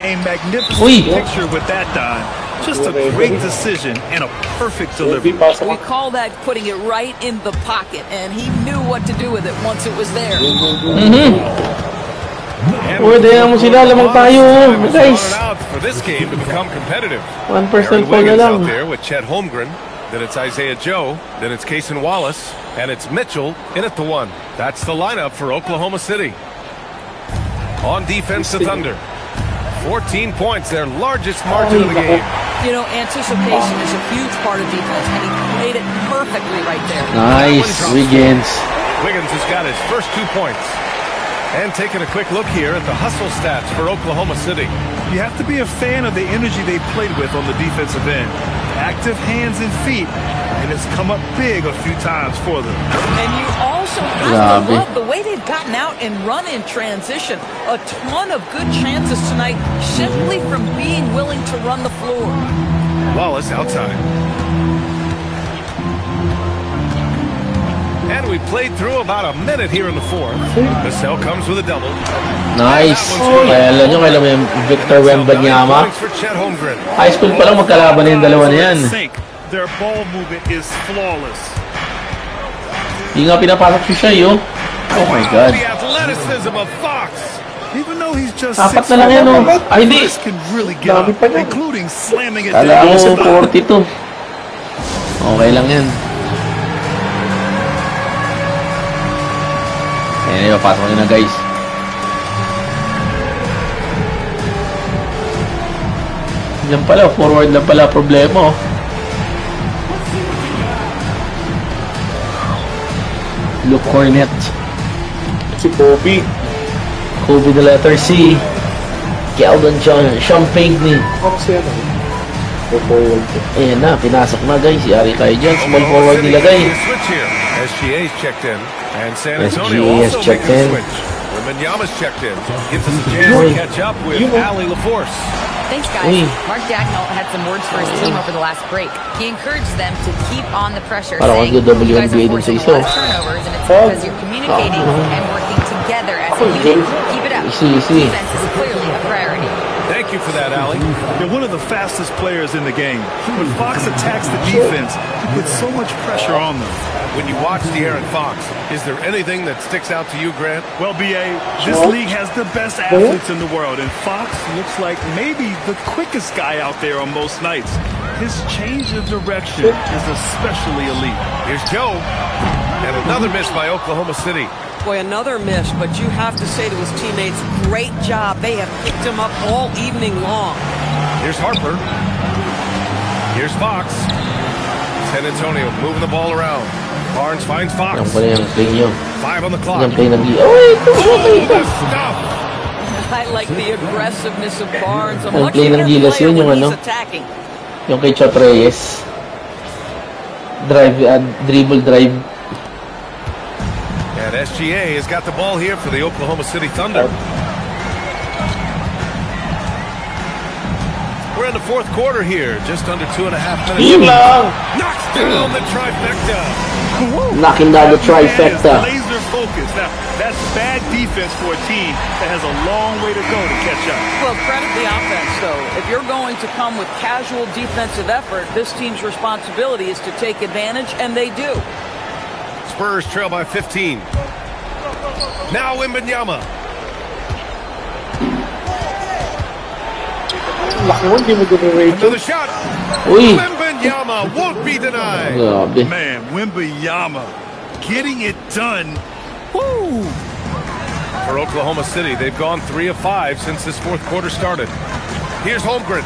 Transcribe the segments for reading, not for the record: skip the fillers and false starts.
A magnificent picture with that dive. Just a great decision and a perfect delivery. We call that putting it right in the pocket, and he knew what to do with it once it was there. Pwede na mo sila, lamang tayo, guys. For this game to become competitive. 1% po na lang. Out there with Chet Holmgren, then it's Isaiah Joe, then it's Cason Wallace, and it's Mitchell in at the 1. That's the lineup for Oklahoma City. On defense, the Thunder. 14 points, their largest margin of the game. You know, anticipation is a huge part of defense, and he played it perfectly right there. Nice, Wiggins. Wiggins has got his first 2 points. And taking a quick look here at the hustle stats for Oklahoma City. You have to be a fan of the energy they played with on the defensive end. Active hands and feet, and it's come up big a few times for them. And you also have to love the way they've gotten out and run in transition. A ton of good chances tonight simply from being willing to run the floor. Wallace outside. And we played through about a minute here in the 4th. Vassell comes with a double. Nice. Kailan nyo mo yung Victor Wembanyama. High school pa lang magkalaban na yung dalawa na yan. Their ball movement is flawless. Hindi nga pinapasok siya yun. Oh my God. The athleticism of Fox. Even though he's just apat na lang yan, oh. Ay, hindi. Dami pa yan. Including slamming it down. Kala ko 42. Okay lang yan. Ayan, pasok nyo na, guys. Yan pala, forward lang pala problema, oh. Luke Cornett. Si Kobe. Kobe the letter C. Keldon Champagne. Ayan na, pinasok na, guys. Yari tayo dyan. Small forward nilagay. SGA's checked in. And San Antonio also making a switch. Wembanyama's checked in. Gives us a chance to catch up with Allie LaForce. Thanks, guys. Mark Dagnall had some words for his team over the last break. He encouraged them to keep on the pressure, saying, you guys are forcing a lot of turnovers, and it's because you're communicating and working together as a unit. Keep it up. Defense is clearly a priority. Thank you for that, Allie. They're one of the fastest players in the game. When Fox attacks the defense, he puts so much pressure on them. When you watch De'Aaron Fox, is there anything that sticks out to you, Grant? Well, B.A., this league has the best athletes in the world, and Fox looks like maybe the quickest guy out there on most nights. His change of direction is especially elite. Here's Joe, and another miss by Oklahoma City. Boy, another miss, but you have to say to his teammates, great job. They have picked him up all evening long. Here's Harper. Here's Fox. San Antonio moving the ball around. Barnes finds Fox. 5 on the clock. I like the aggressiveness of Barnes. A Ang much play ng better Gilas player yun, yung when he's ano? attacking. Yung kay Chot Reyes. Dribble drive. And SGA has got the ball here for the Oklahoma City Thunder. We're in the 4th quarter here, just under 2.5 minutes. Knocks down the trifecta. Knocking down the trifecta. Laser focus. Now, that's bad defense for a team that has a long way to go to catch up. Well, credit the offense, though. If you're going to come with casual defensive effort, this team's responsibility is to take advantage, and they do. Spurs trail by 15. Now Wembanyama. Another shot. Wembanyama won't be denied. Man, Wembanyama getting it done. Woo! For Oklahoma City, they've gone 3 of 5 since this 4th quarter started. Here's Holmgren.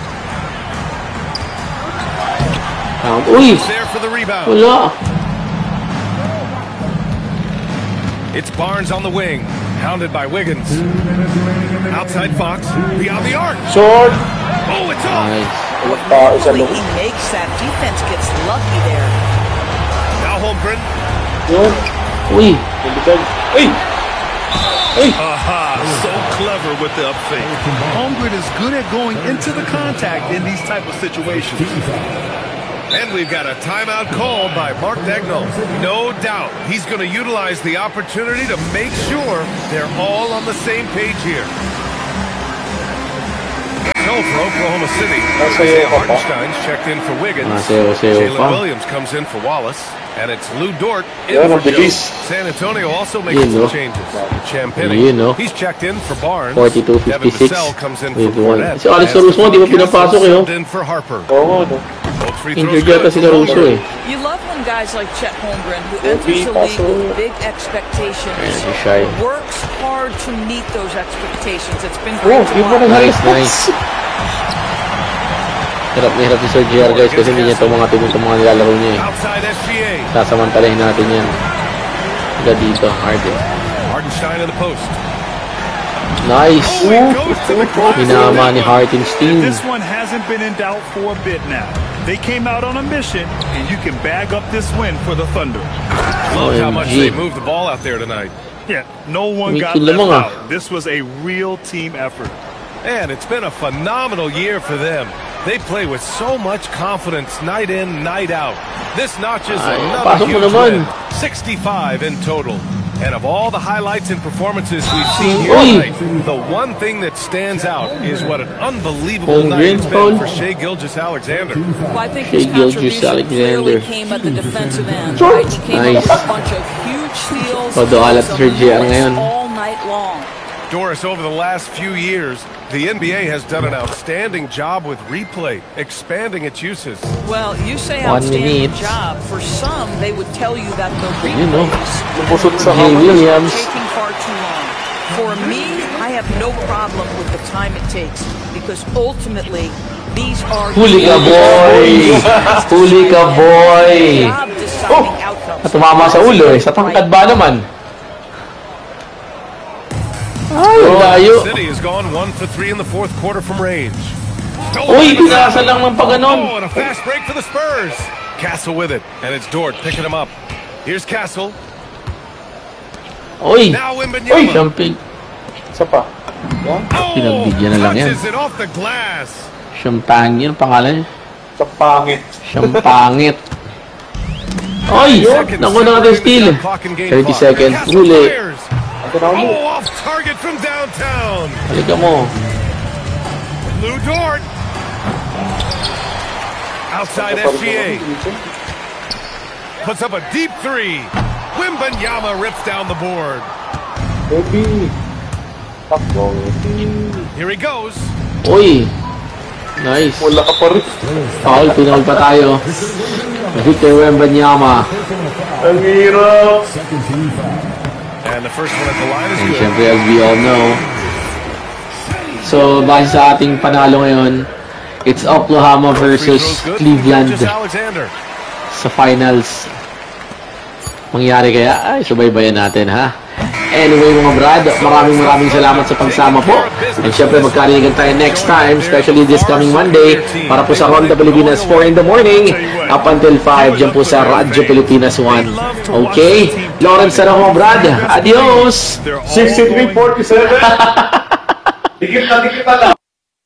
He's there for the rebound. It's Barnes on the wing, hounded by Wiggins. Outside Fox, beyond the arc. Short. Oh, it's off. Hopefully he makes that. Defense gets lucky there. Now Holmgren. So clever with the up fake. Holmgren is good at going into the contact in these type of situations. And we've got a timeout called by Mark Dagnall. No doubt he's going to utilize the opportunity to make sure they're all on the same page here. for Oklahoma City. Nasa Isaiah iyo ka pa. Hartenstein's checked in for Wiggins. Nasa-iyo Jalen pa. Williams comes in for Wallace. And it's Lou Dort in Yan, for ang Joe. bilis. San Antonio also making Yun, no? some changes. Champagny, Yun, no? he's checked in for Barnes. 42-56. Devin Vassell comes in for With one. Fournette. Si Alex Caruso, di ba pinapasok eh, oh? Subbed in for Harper. Oo, no? Both free throws Injured yata good si for Caruso Mulder. eh. You love when guys like Chet Holmgren, who enters the league with big expectations, Ayan, si Shai. works hard to meet those expectations. It's been Oh, great to yung watch. Nice, nice. Hirap na hirap si Sir JR guys kasi hindi niya itong mga nilalaro niya eh. Outside SGA. Sasamantalahin natin yan. Hanggang dito, Harden. Hartenstein in the post. Nice! Oh, it goes to the glass. Hinama ni Hartenstein. This one hasn't been in doubt for a bit now. They came out on a mission, and you can bag up this win for the Thunder. Love how much OMG. they moved the ball out there tonight. Yeah, no one got Medyo left lamang, ah. out. This was a real team effort. And it's been a phenomenal year for them. They play with so much confidence night in, night out. This notches Ay, another pasok mo huge naman. win. 65 in total. And of all the highlights and performances we've seen here Uy. tonight, the one thing that stands out is what an unbelievable Home night it's green, been for Shai Gilgeous-Alexander. Well, I think Shai his contribution Gilgeous-Alexander. clearly came at the defensive end. Right? He came Nice. up with a bunch of huge steals. Todo alat si Sir JR ngayon. All night long. Doris, over the last few years, the NBA has done an outstanding job with replay, expanding its uses. Well, you say 1 outstanding minute. job. For some, they would tell you that the You know. replays Lumusot sa Jay kamay. Williams. taking far too long. For me, I have no problem with the time it takes because ultimately these are Huli ka, boy! Huli ka, boy! job deciding outcomes. At tumama sa ulo eh. Sa tangkad ba naman? Ay, layo. City has gone 1 for 3 in the fourth quarter from range. Uy, pinasa lang ng paganon. Oh, and a fast break for the Spurs. Castle with it, and it's Dort picking him up. Here's Castle. Uy! Now Uy, Wembanyama. champagne. Isa pa. Yan. Oh, Pinagbigyan na lang yan. touches it off the glass. Champagne yun, pangalan niya. Sa pangit. Champangit. Oy! Naku na natin steal. 30 seconds. Castle Huli. fires. Ito na ulit. Oh, off target from downtown. Halika mo. Lou Dort. Outside SGA. Puts up a deep three. Wembanyama rips down the board. Baby. Takbo. Here he goes. Uy! Nice. Wala ka pa rin. Foul, pinawal pa tayo. Victor Wembanyama. Ang hirap. And the first one at the line is And good. syempre, as we all know. So, base sa ating panalo ngayon, it's Oklahoma Free versus throws good. Cleveland Gilgeous-Alexander. sa finals. Mangyari kaya? Ay, subaybayan natin, ha? Anyway, mga brad, maraming salamat sa pagsama po. And syempre, magkarinigan tayo next time, especially this coming Monday, para po sa Ronda Pilipinas 4 in the morning, up until 5, dyan po sa Radyo Pilipinas 1. Okay? Lawrence Sarako, brad. Adios! 63-47. Dikit na lang.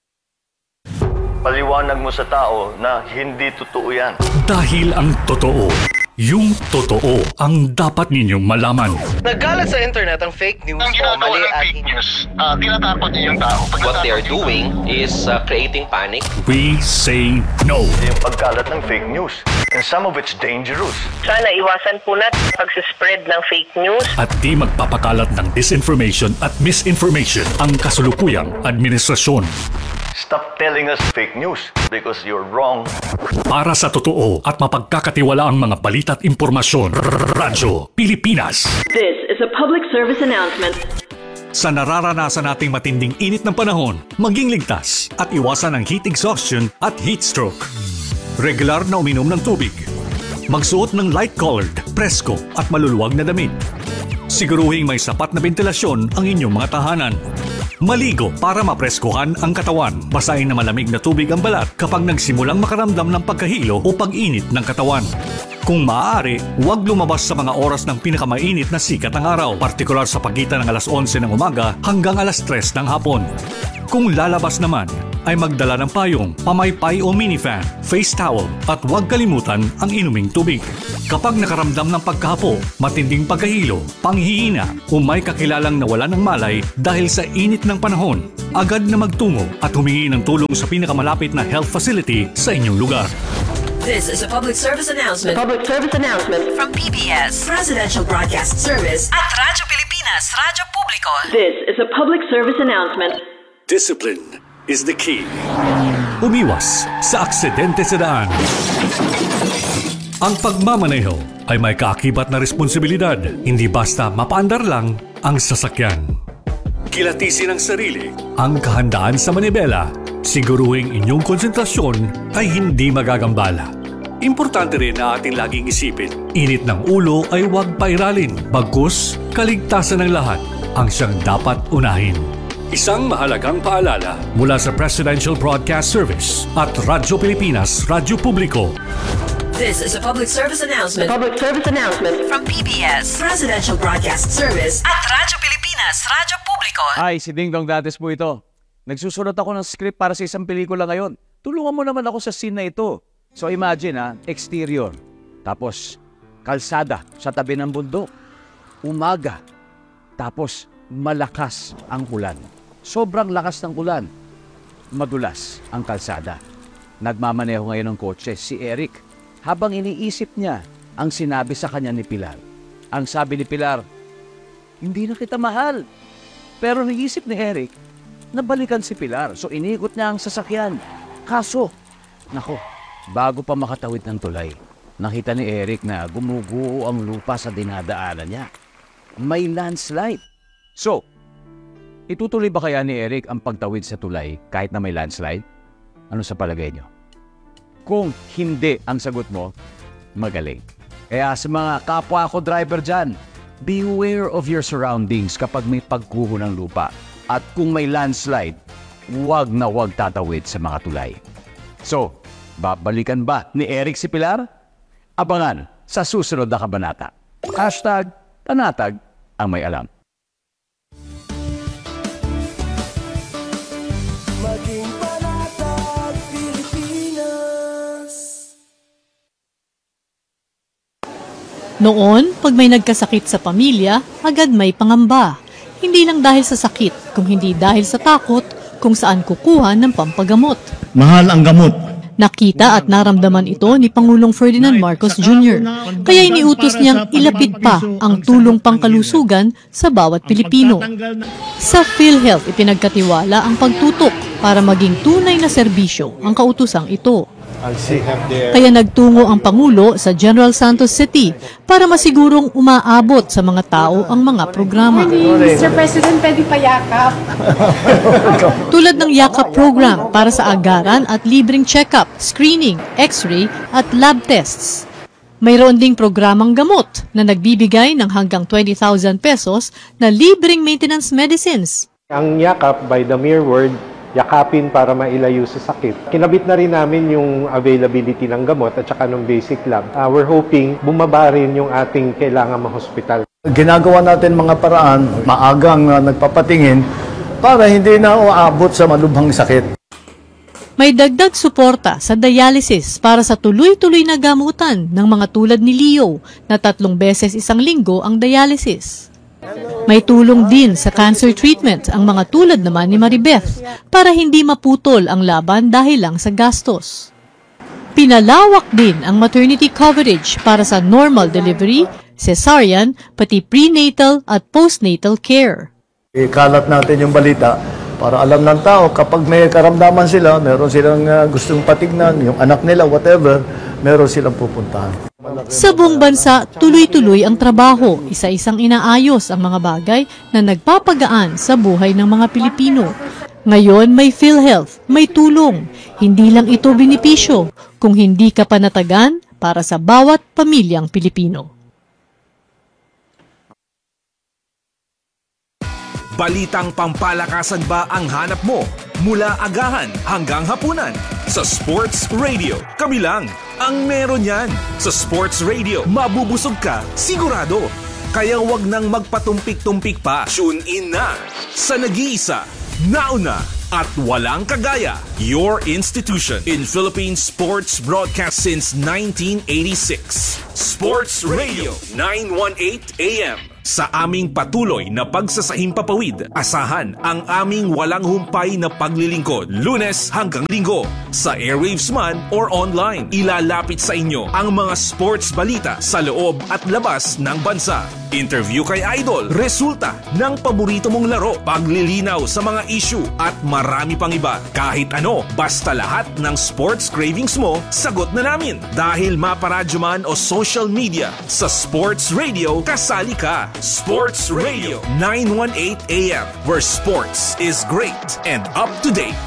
Paliwanag mo sa tao na hindi totoo yan. Dahil ang totoo, yung totoo ang dapat ninyong malaman. Nagkalat sa internet ang fake news Ang o ginagawa mali ng at fake news, tinatakot niya yung tao. what they are doing is creating panic. We say no. Yung pagkalat ng fake news. And some of it's dangerous. Sana iwasan po natin pag-spread ng fake news. At di magpapakalat ng disinformation at misinformation ang kasulukuyang administrasyon. Stop telling us fake news because you're wrong. Para sa totoo at mapagkakatiwala ang mga balita at impormasyon, Radyo Pilipinas. This is a public service announcement. Sa nararanasan nating matinding init ng panahon, maging ligtas at iwasan ang heat exhaustion at heat stroke. Regular na uminom ng tubig. Magsuot ng light-colored, presko at maluluwag na damit. Siguruhing may sapat na ventilasyon ang inyong mga tahanan. Maligo para mapreskuhan ang katawan. Basahin na malamig na tubig ang balat kapag nagsimulang makaramdam ng pagkahilo o pag-init ng katawan. Kung maaari, huwag lumabas sa mga oras ng pinakamainit na sikat ng araw, partikular sa pagitan ng alas 11 ng umaga hanggang alas 3 ng hapon. Kung lalabas naman, ay magdala ng payong, pamaypay o minifan, face towel at huwag kalimutan ang inuming tubig. Kapag nakaramdam ng pagkahapo, matinding pagkahilo, panghihina o may kakilalang nawala ng malay dahil sa init ng panahon, agad na magtungo at humingi ng tulong sa pinakamalapit na health facility sa inyong lugar. This is a public service announcement. Public service announcement From PBS Presidential Broadcast Service at Radyo Pilipinas, Radyo Publiko. This is a public service announcement. Discipline is the key. Umiwas sa aksidente sa daan. Ang pagmamaneho ay may kaakibat na responsibilidad, hindi basta mapaandar lang ang sasakyan. Kilatisin ang sarili, ang kahandaan sa manibela, siguruhing inyong konsentrasyon ay hindi magagambala. Importante rin na ating laging isipin, init ng ulo ay huwag pairalin, bagkus kaligtasan ng lahat ang siyang dapat unahin. Isang mahalagang paalala mula sa Presidential Broadcast Service at Radyo Pilipinas, Radyo Publiko. This is a public service announcement. Public service announcement From PBS Presidential Broadcast Service at Radyo Pilipinas, Radyo Publiko. Ay, si Ding Dong Dates po ito. Nagsusunod ako ng script para sa isang pelikula ngayon. Tulungan mo naman ako sa scene na ito. So imagine exterior. Tapos, kalsada sa tabi ng bundok. Umaga. Tapos, malakas ang ulan. Sobrang lakas ng ulan. Madulas ang kalsada. Nagmamaneho ngayon ng kotse si Eric habang iniisip niya ang sinabi sa kanya ni Pilar. Ang sabi ni Pilar, hindi na kita mahal. Pero naisip ni Eric na balikan si Pilar. So inikot niya ang sasakyan. Kaso, nako, bago pa makatawid ng tulay, nakita ni Eric na gumuguho ang lupa sa dinadaanan niya. May landslide. So, itutuloy ba kaya ni Eric ang pagtawid sa tulay kahit na may landslide? Ano sa palagay niyo? Kung hindi ang sagot mo, magaling. Kaya sa mga kapwa ko driver dyan, beware of your surroundings kapag may pagguho ng lupa. At kung may landslide, huwag na huwag tatawid sa mga tulay. So, babalikan ba ni Eric si Pilar? Abangan sa susunod na kabanata. #Panatag ang may alam. Maging Panatag Pilipinas. Noon, pag may nagkasakit sa pamilya, agad may pangamba. Hindi lang dahil sa sakit, kung hindi dahil sa takot kung saan kukuha ng pampagamot. Mahal ang gamot. Nakita at naramdaman ito ni Pangulong Ferdinand Marcos Jr. Kaya iniutos niyang ilapit pa ang tulong pangkalusugan sa bawat Pilipino. Sa PhilHealth, ipinagkatiwala ang pagtutok para maging tunay na serbisyo ang kautusang ito. Kaya nagtungo ang Pangulo sa General Santos City para masigurong umaabot sa mga tao ang mga programa. Mr. President, pwede pa yakap. Tulad ng yakap program para sa agaran at libreng check-up, screening, x-ray at lab tests. Mayroon ding programang gamot na nagbibigay ng hanggang 20,000 pesos na libreng maintenance medicines. Ang yakap, by the mere word, yakapin para mailayo sa sakit. Kinabit na rin namin yung availability ng gamot at saka ng basic lab. We're hoping bumaba rin yung ating kailangan ma-hospital. Ginagawa natin mga paraan, maagang nagpapatingin para hindi na uabot sa malubhang sakit. May dagdag suporta sa dialysis para sa tuloy-tuloy na gamutan ng mga tulad ni Leo na 3 beses isang linggo ang dialysis. May tulong din sa cancer treatment ang mga tulad naman ni Maribeth para hindi maputol ang laban dahil lang sa gastos. Pinalawak din ang maternity coverage para sa normal delivery, cesarean, pati prenatal at postnatal care. Ikalat natin yung balita para alam ng tao kapag may karamdaman sila, meron silang gustong patignan, yung anak nila, whatever, meron silang pupuntahan. Sa buong bansa, tuloy-tuloy ang trabaho, isa-isang inaayos ang mga bagay na nagpapagaan sa buhay ng mga Pilipino. Ngayon may PhilHealth, may tulong. Hindi lang ito benepisyo, kung hindi ka panatagan para sa bawat pamilyang Pilipino. Balitang pampalakasan ba ang hanap mo? Mula agahan hanggang hapunan. Sa Sports Radio, kami lang ang meron yan. Sa Sports Radio, mabubusog ka, sigurado. Kaya wag nang magpatumpik-tumpik pa. Tune in na sa nag-iisa, nauna, at walang kagaya. Your institution in Philippine sports broadcast since 1986. Sports Radio 918 AM. Sa aming patuloy na pagsasahimpapawid, asahan ang aming walang humpay na paglilingkod. Lunes hanggang Linggo, sa airwaves man or online. Ilalapit sa inyo ang mga sports balita sa loob at labas ng bansa. Interview kay Idol, resulta ng paborito mong laro, paglilinaw sa mga issue at marami pang iba. Kahit ano, basta lahat ng sports cravings mo, sagot na namin. Dahil maparadyo man o social media, sa Sports Radio, kasali ka. Sports Radio 918 AM, where sports is great and up to date.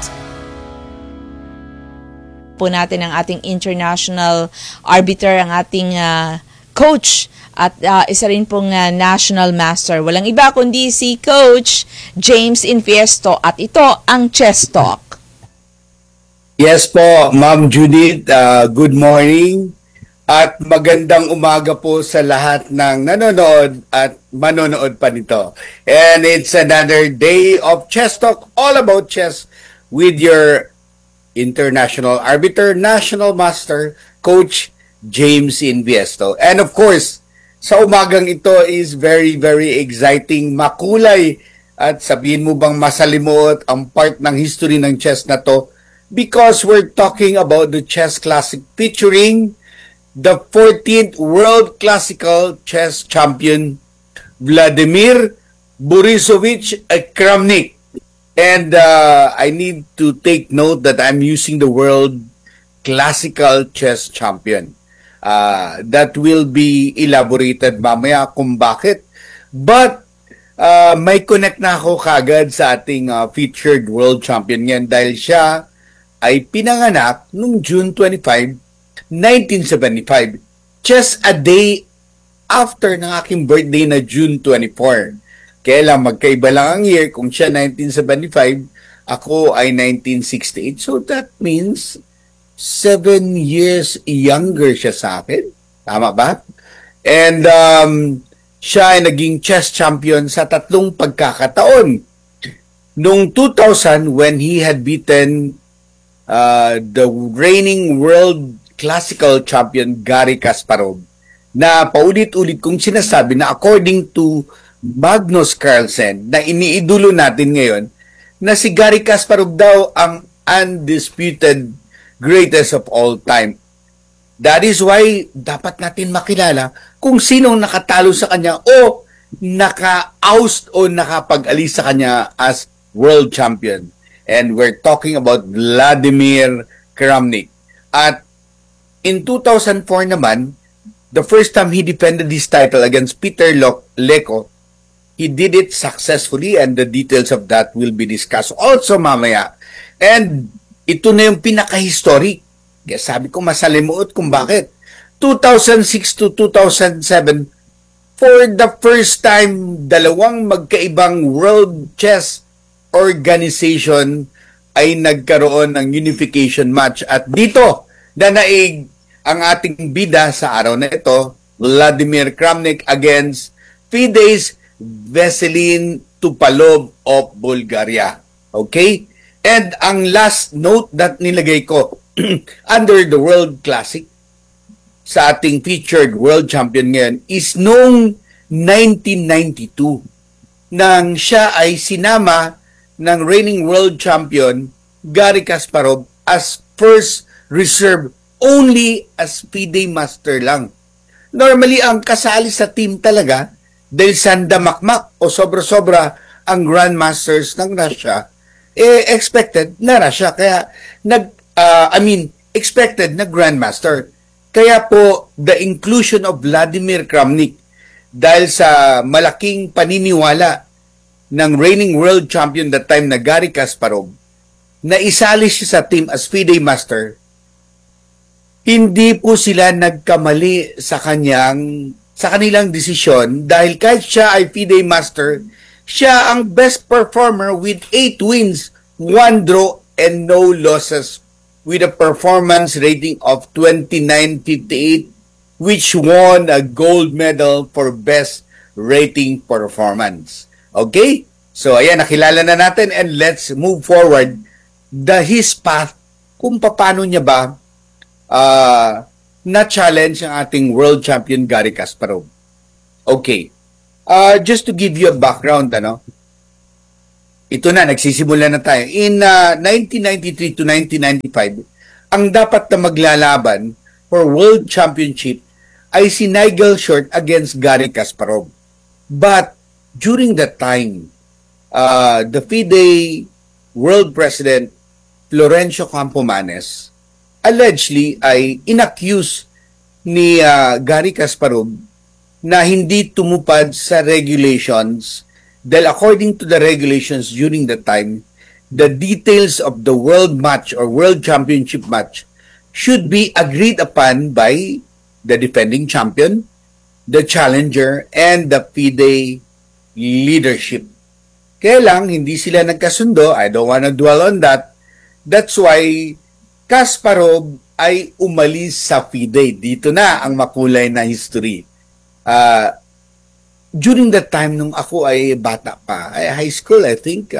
Po natin ang ating international arbiter, ang ating coach at isa rin pong national master. Walang iba kundi si Coach James Infiesto at ito ang Chess Talk. Yes po, Ma'am Judith, good morning at magandang umaga po sa lahat ng nanonood at manonood pa nito. And it's another day of Chess Talk, all about chess with your international arbiter, national master, Coach James Infiesto. And of course, sa umagang ito is very, very exciting, makulay at sabihin mo bang masalimuot ang part ng history ng chess na to because we're talking about the Chess Classic featuring the 14th World Classical Chess Champion Vladimir Borisovich Kramnik. And I need to take note that I'm using the World Classical Chess Champion. That will be elaborated mamaya kung bakit. But may connect na ako kagad sa ating featured world champion ngayon dahil siya ay pinanganak noong June 25, 1975. Just a day after ng aking birthday na June 24. Kaya lang magkaiba lang ang year. Kung siya 1975, ako ay 1968. So that means 7 years younger siya sa akin. Tama ba? And siya ay naging chess champion sa 3 pagkakataon. Noong 2000, when he had beaten the reigning world classical champion Garry Kasparov, na paulit-ulit kong sinasabi na according to Magnus Carlsen, na iniidolo natin ngayon, na si Garry Kasparov daw ang undisputed greatest of all time. That is why dapat natin makilala kung sinong nakatalo sa kanya o naka-oust o nakapag-alis sa kanya as world champion. And we're talking about Vladimir Kramnik. At in 2004 naman, the first time he defended his title against Peter Leko, he did it successfully and the details of that will be discussed also mamaya. And ito na yung pinaka-historic. Kaya sabi ko masalimuot kung bakit. 2006 to 2007, for the first time, 2 magkaibang World Chess Organization ay nagkaroon ng unification match. At dito, nanaig ang ating bida sa araw na ito, Vladimir Kramnik against Fides Veselin Tupalov of Bulgaria. Okay? And ang last note that nilagay ko under the World Classic sa ating featured world champion ngayon is noong 1992 nang siya ay sinama ng reigning world champion Garry Kasparov as first reserve only as FIDE master lang. Normally, ang kasali sa team talaga dahil sandamakmak o sobra-sobra ang grandmasters ng Russia, expected na Russia. Kaya, expected na grandmaster. Kaya po, the inclusion of Vladimir Kramnik dahil sa malaking paniniwala ng reigning world champion that time na Garry Kasparov, na isali siya sa team as FIDE master, hindi po sila nagkamali sa kanilang desisyon dahil kahit siya ay FIDE master, siya ang best performer with 8 wins, 1 draw, and no losses with a performance rating of 29.58, which won a gold medal for best rating performance. Okay? So, ayan, nakilala na natin and let's move forward his path kung paano niya ba na-challenge ang ating world champion Garry Kasparov. Okay. Just to give you a background, ito na, nagsisimula na tayo. In 1993 to 1995, ang dapat na maglalaban for world championship ay si Nigel Short against Garry Kasparov. But during that time, the FIDE world president Florencio Campomanes allegedly ay inaccuse ni Garry Kasparov na hindi tumupad sa regulations dahil according to the regulations during the time, the details of the world match or world championship match should be agreed upon by the defending champion, the challenger, and the FIDE leadership. Kaya lang, hindi sila nagkasundo. I don't wanna dwell on that. That's why Kasparov ay umalis sa FIDE. Dito na ang makulay na history. During that time, nung ako ay bata pa, high school, I think,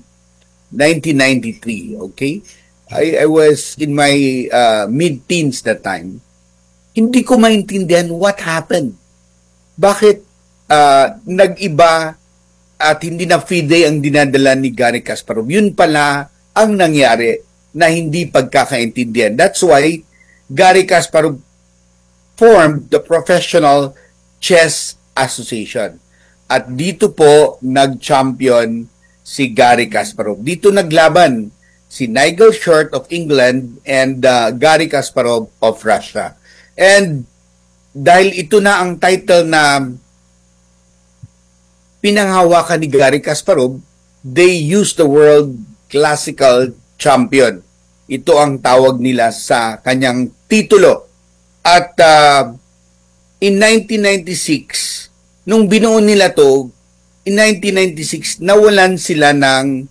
1993, okay? I was in my mid-teens that time. Hindi ko maintindihan what happened. Bakit nag-iba at hindi na FIDE ang dinadala ni Garry Kasparov? Yun pala ang nangyari na hindi pagkakaintindihan. That's why Garry Kasparov formed the Professional Chess Association. At dito po nag-champion si Garry Kasparov. Dito naglaban si Nigel Short of England and Garry Kasparov of Russia. And dahil ito na ang title na pinanghawakan ni Garry Kasparov, they use the World Classical Champion. Ito ang tawag nila sa kanyang titulo. At in 1996, nung binuo nila to, in 1996, nawalan sila ng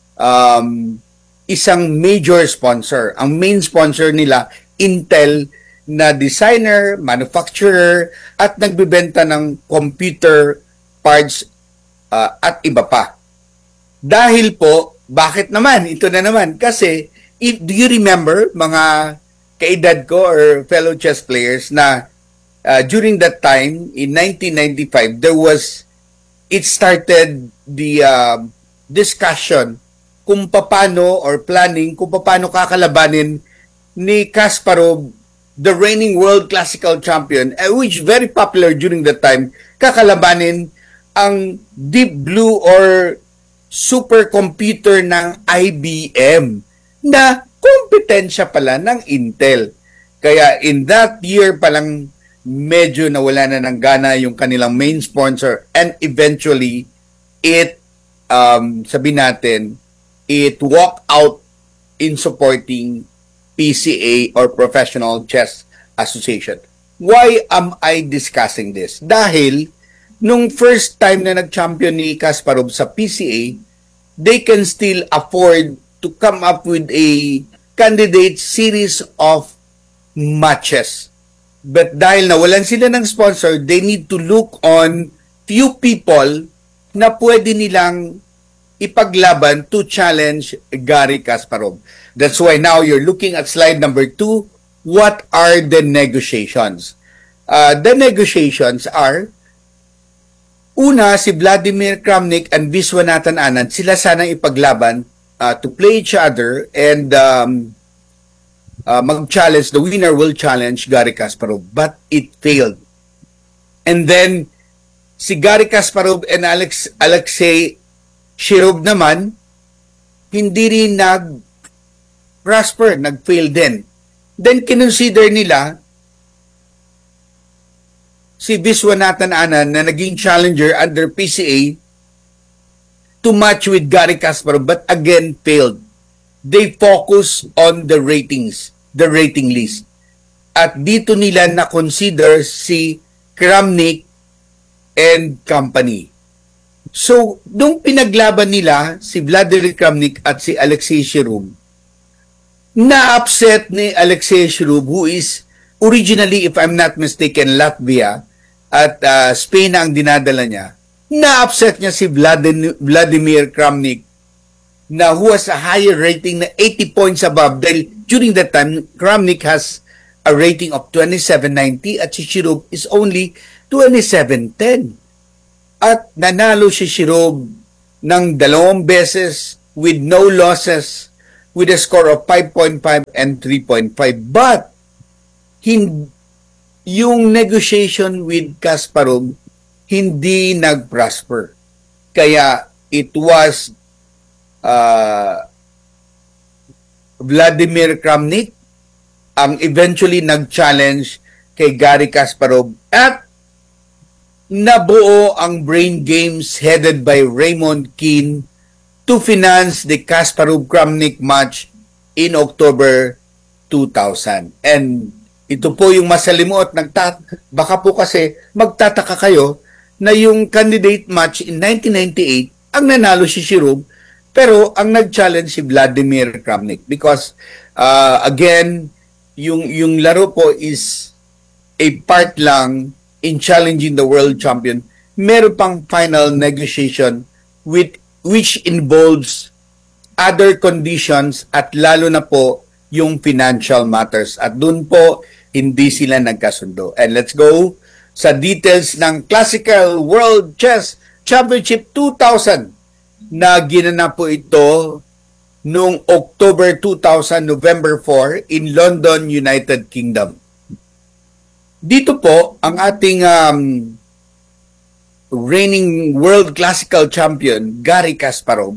isang major sponsor. Ang main sponsor nila, Intel, na designer, manufacturer, at nagbebenta ng computer parts at iba pa. Dahil po, bakit naman? Ito na naman. Kasi, do you remember, mga kaedad ko or fellow chess players, na during that time, in 1995, it started the discussion kung paano or planning kung paano kakalabanin ni Kasparov, the reigning world classical champion, which very popular during that time, kakalabanin ang Deep Blue or supercomputer ng IBM na kompetensya pala ng Intel. Kaya in that year palang medyo nawala na ng gana yung kanilang main sponsor and eventually it it walked out in supporting PCA or Professional Chess Association. Why am I discussing this? Dahil nung first time na nag-champion ni Kasparov sa PCA, they can still afford to come up with a candidate series of matches. But dahil nawalan sila ng sponsor, they need to look on few people na pwede nilang ipaglaban to challenge Garry Kasparov. That's why now you're looking at slide number 2. What are the negotiations? The negotiations are, una, si Vladimir Kramnik and Viswanathan Anand, sila sanang ipaglaban to play each other and mag-challenge, the winner will challenge Garry Kasparov, but it failed. And then, si Garry Kasparov and Alexei Shirov naman, hindi rin nag-prosper, nag-fail din. Then, kinonsider nila si Viswanathan Anand na naging challenger under PCA to match with Garry Kasparov, but again, failed. They focus on the ratings, the rating list. At dito nila na-consider si Kramnik and company. So, nung pinaglaban nila si Vladimir Kramnik at si Alexei Shirov, na-upset ni Alexei Shirov, who is originally, if I'm not mistaken, Latvia, at Spain ang dinadala niya. na-upset niya si Vladimir Kramnik na who has a higher rating na 80 points above dahil during that time, Kramnik has a rating of 2790 at si Shirov is only 2710. At nanalo si Shirov ng 2 beses with no losses with a score of 5.5 and 3.5. But yung negotiation with Kasparov hindi nag-prosper. Kaya it was Vladimir Kramnik ang eventually nag-challenge kay Garry Kasparov at nabuo ang Brain Games headed by Raymond Keane to finance the Kasparov-Kramnik match in October 2000. And ito po yung masalimuot. Baka po kasi magtataka kayo na yung candidate match in 1998, ang nanalo si Shirov, pero ang nag-challenge si Vladimir Kramnik. Because, again, yung laro po is a part lang in challenging the world champion. Meron pang final negotiation which involves other conditions at lalo na po yung financial matters. At dun po, hindi sila nagkasundo. And let's go sa details ng Classical World Chess Championship 2000 na ginanap po ito noong October 2000, November 4 in London, United Kingdom. Dito po, ang ating reigning world classical champion, Garry Kasparov,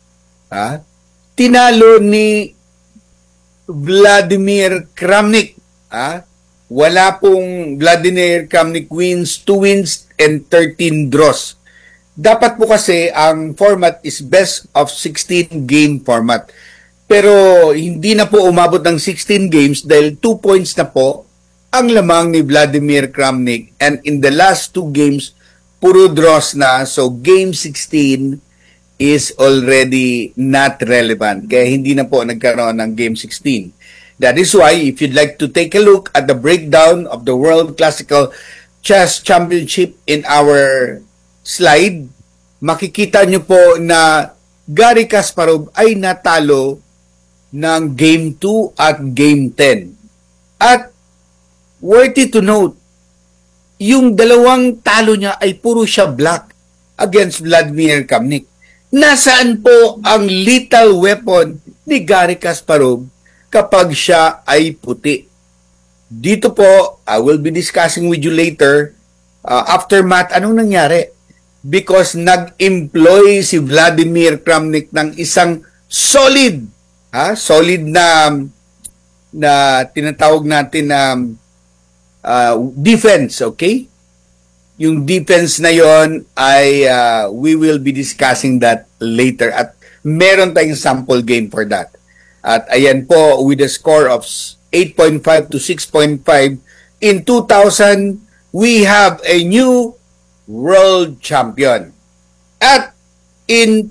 tinalo ni Vladimir Kramnik. Wala pong Vladimir Kramnik wins, 2 wins, and 13 draws. Dapat po kasi ang format is best of 16 game format. Pero hindi na po umabot ng 16 games dahil 2 points na po ang lamang ni Vladimir Kramnik. And in the last 2 games, puro draws na. So game 16 is already not relevant. Kaya hindi na po nagkaroon ng game 16. That is why, if you'd like to take a look at the breakdown of the World Classical Chess Championship in our slide, makikita nyo po na Garry Kasparov ay natalo ng Game 2 at Game 10. At worthy to note, yung dalawang talo niya ay puro siya black against Vladimir Kramnik. Nasaan po ang lethal weapon ni Garry Kasparov kapag siya ay puti? Dito po, I will be discussing with you later, aftermath, anong nangyari? Because nag-employ si Vladimir Kramnik ng isang solid na tinatawag natin na defense, okay? Yung defense na yon ay we will be discussing that later at meron tayong sample game for that. At ayan po, with a score of 8.5 to 6.5 in 2000, we have a new world champion. At in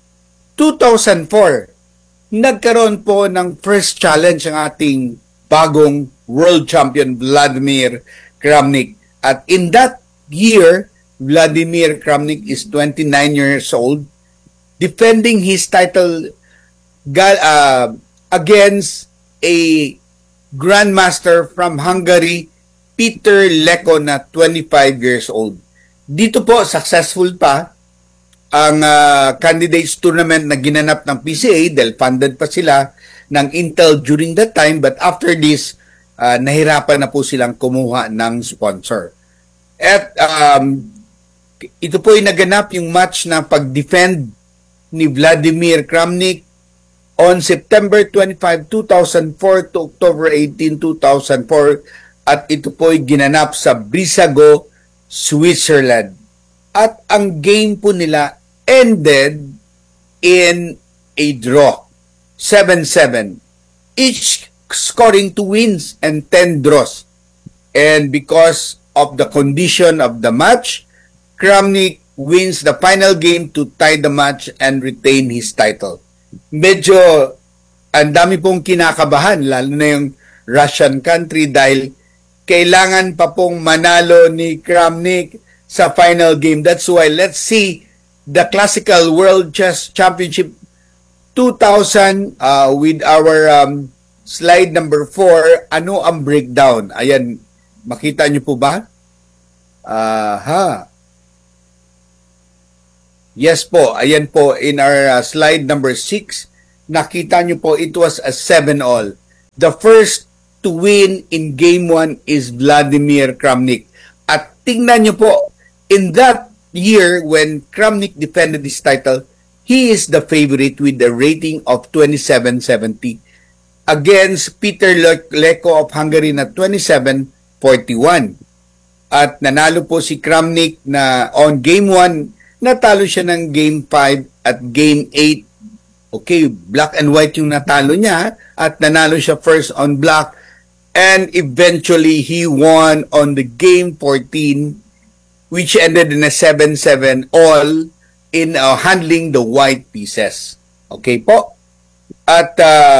2004, nagkaroon po ng first challenge ang ating bagong world champion Vladimir Kramnik. At in that year, Vladimir Kramnik is 29 years old, defending his title against a grandmaster from Hungary, Peter Leko, na 25 years old. Dito po, successful pa ang candidates tournament na ginanap ng PCA dahil funded pa sila ng Intel during that time, but after this, nahirapan na po silang kumuha ng sponsor. At ito po ay naganap yung match na pag-defend ni Vladimir Kramnik on September 25, 2004 to October 18, 2004, at ito po ay ginanap sa Brissago, Switzerland. At ang game po nila ended in a draw, 7-7, each scoring 2 wins and 10 draws. And because of the condition of the match, Kramnik wins the final game to tie the match and retain his title. Medyo ang dami pong kinakabahan, lalo na yung Russian country, dahil kailangan pa pong manalo ni Kramnik sa final game. That's why let's see the Classical World Chess Championship 2000 with our slide number 4. Ano ang breakdown? Ayan, makita nyo po ba? Yes po, ayan po in our slide number 6. Nakita nyo po, it was a 7-all. The first to win in game 1 is Vladimir Kramnik. At tingnan nyo po, in that year when Kramnik defended his title, he is the favorite with a rating of 2770 against Peter Leko of Hungary na 2741. At nanalo po si Kramnik na on game 1, natalo siya ng game 5 at game 8. Okay, black and white yung natalo niya at nanalo siya first on black and eventually he won on the game 14 which ended in a 7-7 all in handling the white pieces. Okay po? At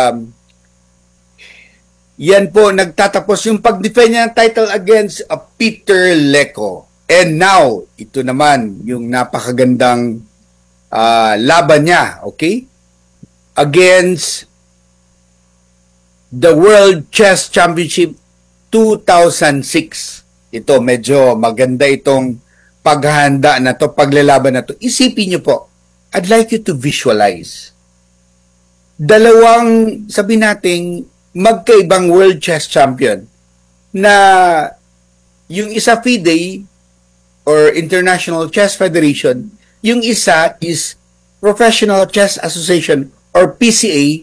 yan po, nagtatapos yung pag-defend niya ng title against Peter Leko. And now, ito naman yung napakagandang laban niya, okay? Against the World Chess Championship 2006. Ito, medyo maganda itong paghahanda na to, paglalaban na to. Isipin niyo po, I'd like you to visualize. Dalawang, sabi nating, magkaibang World Chess Champion na yung isa FIDE or International Chess Federation, yung isa is Professional Chess Association or PCA,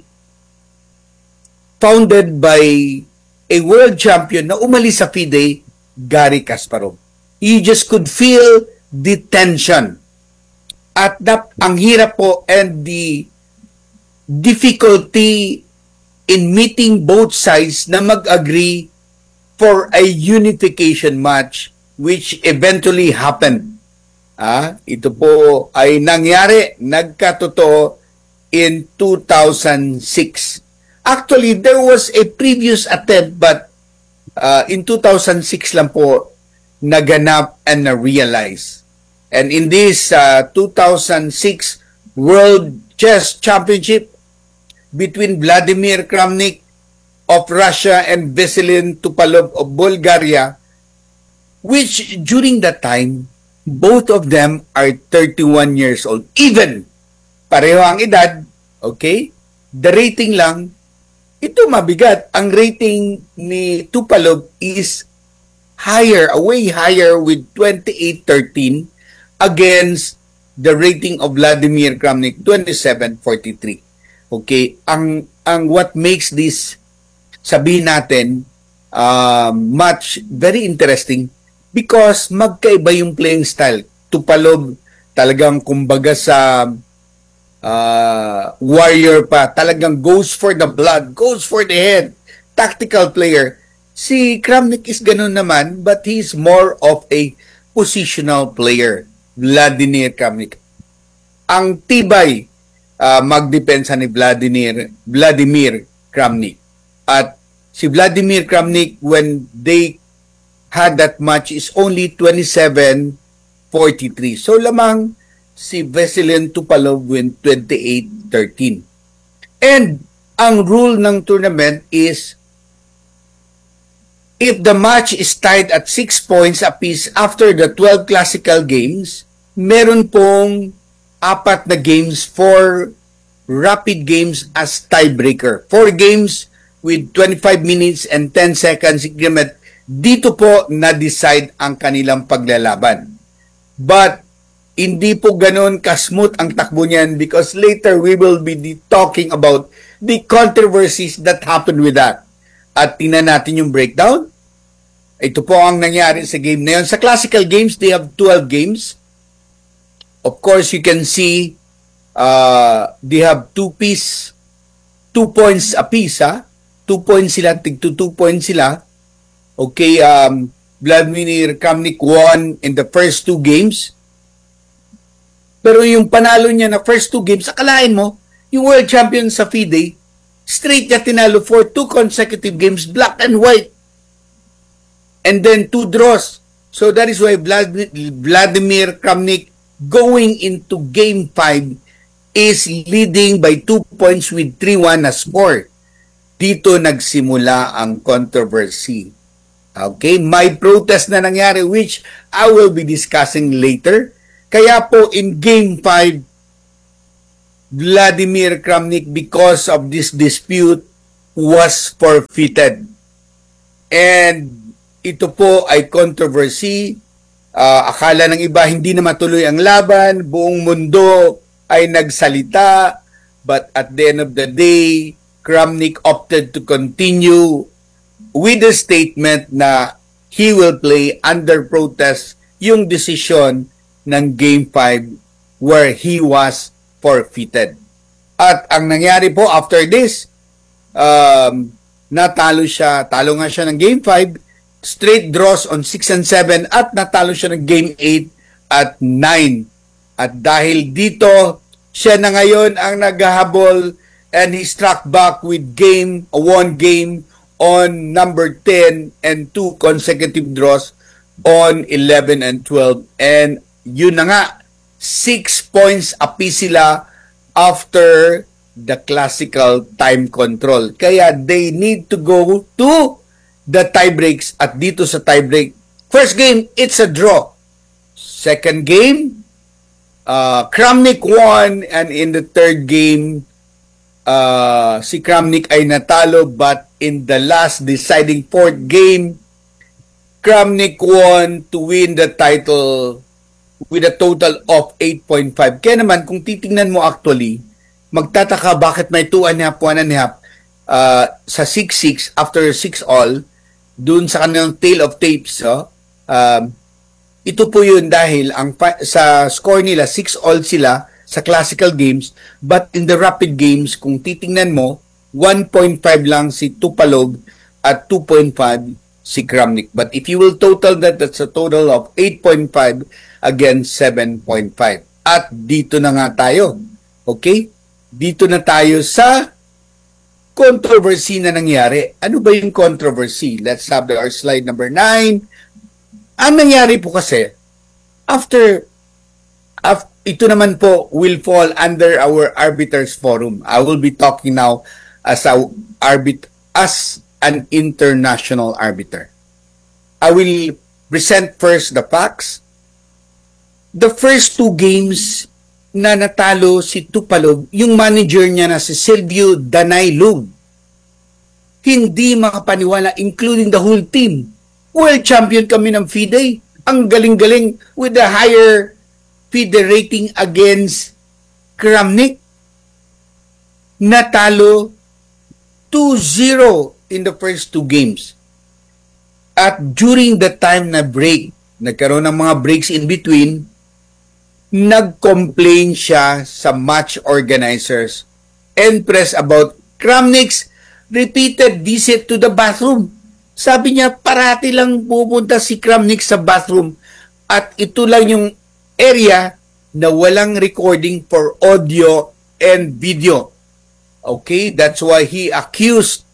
founded by a world champion na umalis sa FIDE, Garry Kasparov. You just could feel the tension. At ang hirap po and the difficulty in meeting both sides na mag-agree for a unification match which eventually happened. Ito po ay nangyari, nagkatotoo in 2006. Actually, there was a previous attempt but in 2006 lang po naganap and na-realize. And in this 2006 World Chess Championship between Vladimir Kramnik of Russia and Veselin Tupalov of Bulgaria, which during that time, both of them are 31 years old. Even, pareho ang edad, okay? The rating lang, ito mabigat. Ang rating ni Tupalov is higher, way higher with 2813 against the rating of Vladimir Kramnik, 2743. Okay, ang what makes this, sabihin natin, match very interesting because magkaiba yung playing style. Tupalov talagang kumbaga sa warrior pa, talagang goes for the blood, goes for the head, tactical player. Si Kramnik is ganun naman, but he's more of a positional player, Vladimir Kramnik. Ang tibay magdepensa ni Vladimir Kramnik. At si Vladimir Kramnik, when they had that match, is only 27-43. So lamang si Veselin Tupalov win 28-13. And ang rule ng tournament is if the match is tied at 6 points apiece after the 12 classical games, meron pong 4 na games for rapid games as tiebreaker. 4 games with 25 minutes and 10 seconds increment. Dito po na-decide ang kanilang paglalaban. But hindi po ganun kasmooth ang takbo niyan because later we will be talking about the controversies that happened with that. At tingnan natin yung breakdown. Ito po ang nangyari sa game na yun. Sa classical games, they have 12 games. Of course, you can see they have 2 points apiece. 2 points sila, tig 2 points sila. Okay, Vladimir Kramnik won in the first 2 games. Pero yung panalo niya na first 2 games, akalain mo, yung world champion sa FIDE, straight niya tinalo for 2 consecutive games, black and white. And then 2 draws. So that is why Vladimir Kramnik going into Game 5 is leading by 2 points with 3-1 na score. Dito nagsimula ang controversy. Okay, may protest na nangyari which I will be discussing later. Kaya po in Game 5, Vladimir Kramnik, because of this dispute, was forfeited. And ito po ay controversy. Akala ng iba hindi na matuloy ang laban, buong mundo ay nagsalita, but at the end of the day, Kramnik opted to continue with the statement na he will play under protest yung desisyon ng Game 5 where he was forfeited. At ang nangyari po after this, talo nga siya ng Game 5, straight draws on 6 and 7 at natalo siya ng Game 8 at 9. At dahil dito, siya na ngayon ang naghahabol and he struck back with one game on number 10 and 2 consecutive draws on 11 and 12. And yun na nga, 6 points apiece sila after the classical time control. Kaya they need to go to the tie breaks. At dito sa tie break, first game, it's a draw. Second game, Kramnik won, and in the third game, si Kramnik ay natalo, but in the last deciding fourth game, Kramnik won to win the title with a total of 8.5. Kaya naman, kung titingnan mo actually, magtataka bakit may 2.5, 1.5 sa 6-6 after 6 all, dun sa kanilang tail of tapes. Ito po yun dahil sa score nila, 6 all sila sa classical games, but in the rapid games, kung titingnan mo, 1.5 lang si Tupalog at 2.5 si Kramnik. But if you will total that, that's a total of 8.5 against 7.5. At dito na nga tayo. Okay? Dito na tayo sa controversy na nangyari. Ano ba yung controversy? Let's have our slide number 9. Ang nangyari po kasi, after ito naman po will fall under our arbiters forum. I will be talking now as an international arbiter. I will present first the facts. The first 2 games na natalo si Tupalog, yung manager niya na si Silvio Danaylog, hindi makapaniwala, including the whole team. World champion kami ng FIDE. Ang galing-galing with the higher FIDE rating against Kramnik. Natalo 2-0 in the first 2 games. At during the time na break, nagkaroon ng mga breaks in between, nag-complain siya sa match organizers and press about Kramnik's repeated visit to the bathroom. Sabi niya, parati lang pupunta si Kramnik sa bathroom at ito lang yung area na walang recording for audio and video. Okay? That's why he accused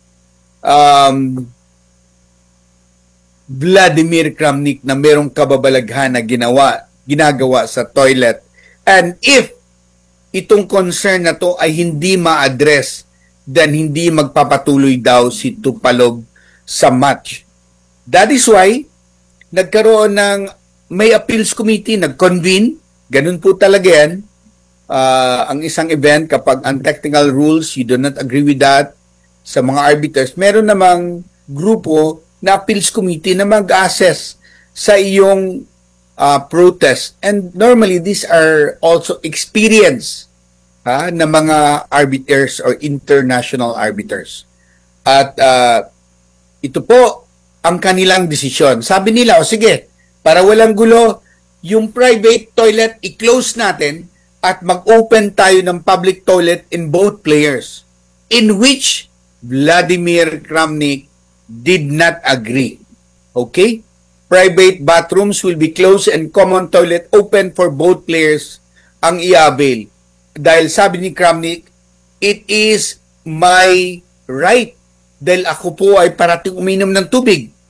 Vladimir Kramnik na merong kababalaghan na ginagawa sa toilet. And if itong concern na to ay hindi ma-address, then hindi magpapatuloy daw si Tupalog sa match. That is why nagkaroon ng may appeals committee, nag-convene. Ganun po talaga yan. Ang isang event, kapag ang technical rules, you do not agree with that, sa mga arbiters, meron namang grupo na appeals committee na mag-assess sa iyong protest. And normally, these are also experienced na mga arbiters or international arbiters. At ito po ang kanilang desisyon. Sabi nila, sige, para walang gulo, yung private toilet i-close natin at mag-open tayo ng public toilet in both players, in which Vladimir Kramnik did not agree. Okay? Private bathrooms will be closed and common toilet open for both players ang i-avail. Dahil sabi ni Kramnik, it is my right. Dahil ako po ay parating uminom ng tubig.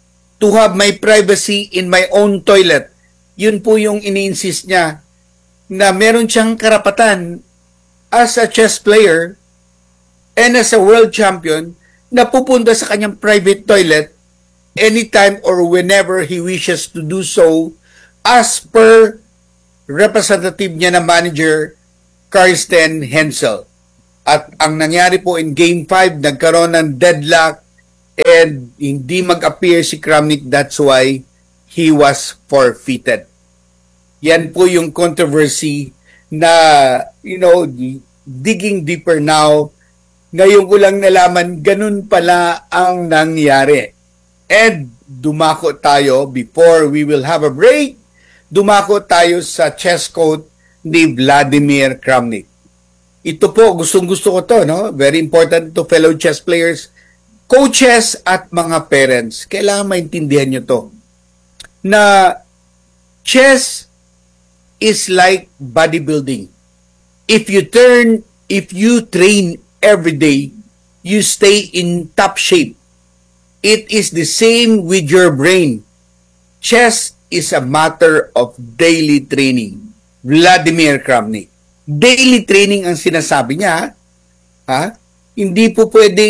to have my privacy in my own toilet. Yun po yung ini-insist niya na meron siyang karapatan as a chess player and as a world champion na pupunta sa kanyang private toilet anytime or whenever he wishes to do so as per representative niya na manager Karsten Hensel. At ang nangyari po in Game 5, nagkaroon ng deadlock and hindi mag-appear si Kramnik. That's why he was forfeited. Yan po yung controversy na, digging deeper now, ngayon ko lang nalaman, ganun pala ang nangyari. And dumako tayo, before we will have a break, dumako tayo sa chess coach ni Vladimir Kramnik. Ito po, gustong-gusto ko to, no? Very important to fellow chess players, coaches at mga parents. Kailangan maintindihan nyo to. Na chess is like bodybuilding. If you train every day, you stay in top shape. It is the same with your brain. Chess is a matter of daily training. Vladimir Kramnik. Daily training ang sinasabi niya. Hindi po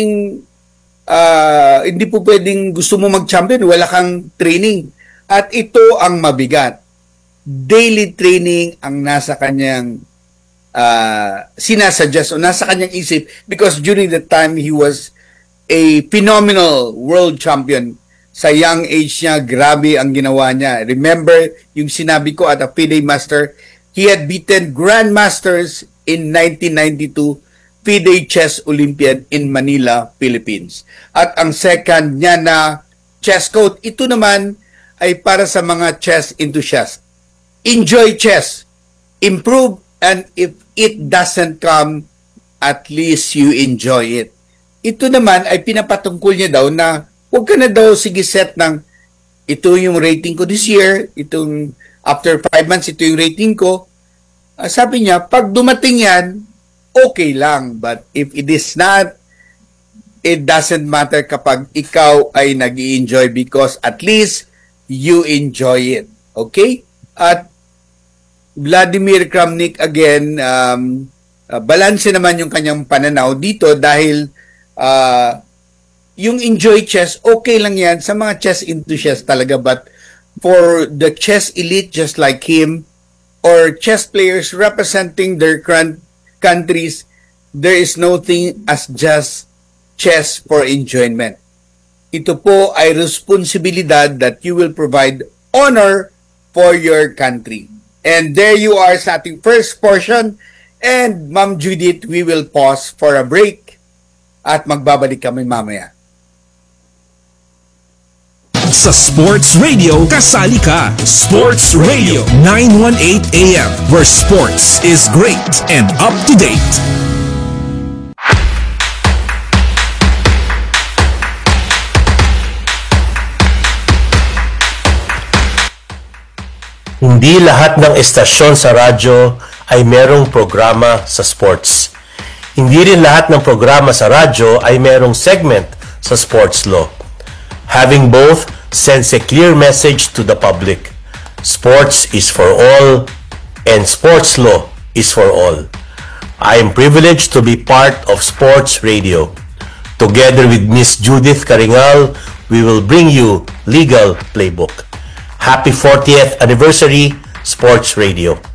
pwedeng gusto mo mag-champion, wala kang training. At ito ang mabigat. Daily training ang nasa kanyang sinasuggest o nasa kanyang isip, because during the time he was a phenomenal world champion. Sa young age niya, grabe ang ginawa niya. Remember yung sinabi ko at a FIDE Master, he had beaten Grandmasters in 1992 FIDE Chess Olympiad in Manila, Philippines. At ang second niya na chess coach, ito naman ay para sa mga chess enthusiasts. Enjoy chess. Improve, and if it doesn't come, at least you enjoy it. Ito naman ay pinapatungkol niya daw na huwag ka na daw sige set ng ito yung rating ko this year, itong after 5 months, ito yung rating ko. Sabi niya, pag dumating yan, okay lang. But if it is not, it doesn't matter kapag ikaw ay nag-i-enjoy, because at least you enjoy it. Okay? At Vladimir Kramnik, again, balanse naman yung kanyang pananaw dito dahil yung enjoy chess, okay lang yan sa mga chess enthusiasts talaga, but for the chess elite just like him or chess players representing their countries, there is no thing as just chess for enjoyment. Ito po ay responsibilidad that you will provide honor for your country. And there you are sa ating first portion. And Ma'am Judith, we will pause for a break at magbabalik kami mamaya. Sa Sports Radio, kasali ka. Sports Radio 918 AM, where sports is great and up to date. Hindi lahat ng estasyon sa radyo ay merong programa sa sports. Hindi rin lahat ng programa sa radyo ay merong segment sa sports law. Having both sends a clear message to the public. Sports is for all, and sports law is for all. I am privileged to be part of Sports Radio. Together with Miss Judith Caringal, we will bring you Legal Playbook. Happy 40th anniversary, Sports Radio.